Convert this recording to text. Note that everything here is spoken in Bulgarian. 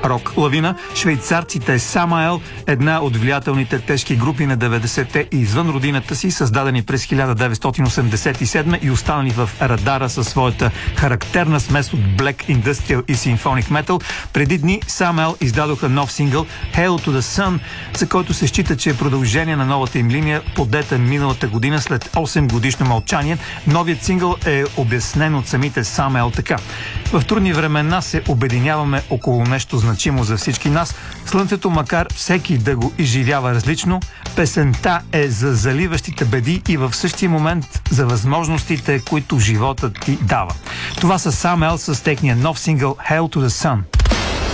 рок лавина. Швейцарците Самаел, една от влиятелните тежки групи на 90-те и извън родината си, създадени през 1987 и останали в радара със своята характерна смес от Black Industrial и Symphonic Metal. Преди дни Самаел издадоха нов сингъл Hail to the Sun, за който се счита, че е продължение на новата им линия, подета миналата година след 8 годишно мълчание. Новият сингъл е обяснен от самите Самаел така: в трудни времена се обединяваме около нещо значимо за всички нас. Слънцето, макар всеки да го изживява различно, песента е за заливащите беди и в същия момент за възможностите, които животът ти дава. Това са Самаел с техния нов сингъл Hail to the Sun.